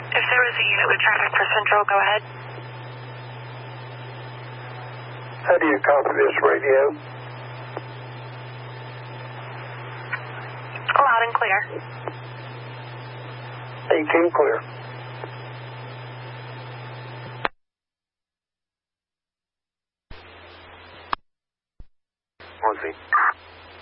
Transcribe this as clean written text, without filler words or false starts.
If there was a unit with traffic for Central, go ahead. How do you copy this radio? Loud and clear. 18 clear. One,